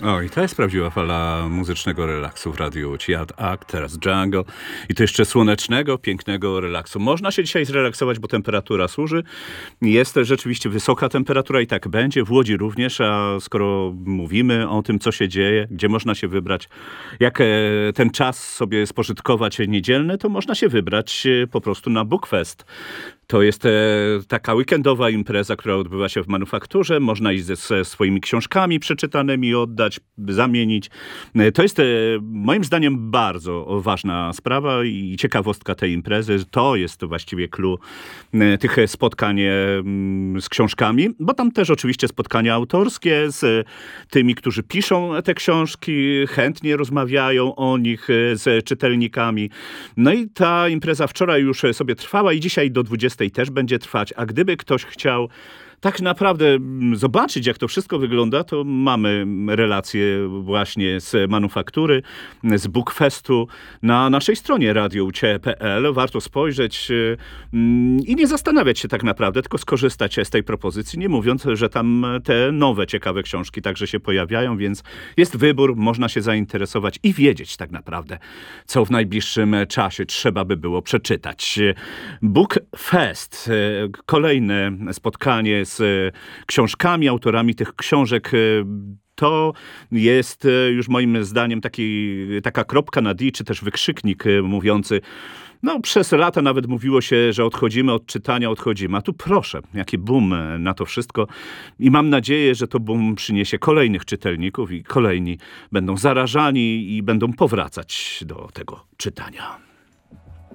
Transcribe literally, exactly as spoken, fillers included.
O, i to jest prawdziwa fala muzycznego relaksu w Radiu Łódź. Yard Act, teraz Django i to jeszcze słonecznego, pięknego relaksu. Można się dzisiaj zrelaksować, bo temperatura służy. Jest też rzeczywiście wysoka temperatura i tak będzie. W Łodzi również, a skoro mówimy o tym, co się dzieje, gdzie można się wybrać, jak e, ten czas sobie spożytkować niedzielny, to można się wybrać e, po prostu na Bookfest. To jest e, taka weekendowa impreza, która odbywa się w Manufakturze. Można iść ze, ze swoimi książkami przeczytanymi, oddać, zamienić. E, to jest e, moim zdaniem bardzo ważna sprawa i ciekawostka tej imprezy. To jest właściwie clue e, tych spotkań e, z książkami, bo tam też oczywiście spotkania autorskie z e, tymi, którzy piszą te książki, chętnie rozmawiają o nich e, z czytelnikami. No i ta impreza wczoraj już sobie trwała i dzisiaj do dwudziestej też będzie trwać, a gdyby ktoś chciał tak naprawdę zobaczyć, jak to wszystko wygląda, to mamy relacje właśnie z Manufaktury, z Bookfestu na naszej stronie radio u cie kropka pe el. Warto spojrzeć i nie zastanawiać się tak naprawdę, tylko skorzystać z tej propozycji, nie mówiąc, że tam te nowe, ciekawe książki także się pojawiają, więc jest wybór, można się zainteresować i wiedzieć tak naprawdę, co w najbliższym czasie trzeba by było przeczytać. Bookfest, kolejne spotkanie z książkami, autorami tych książek. To jest już moim zdaniem taki, taka kropka na D, czy też wykrzyknik mówiący, no przez lata nawet mówiło się, że odchodzimy od czytania, odchodzimy. A tu proszę, jaki boom na to wszystko. I mam nadzieję, że to boom przyniesie kolejnych czytelników i kolejni będą zarażani i będą powracać do tego czytania.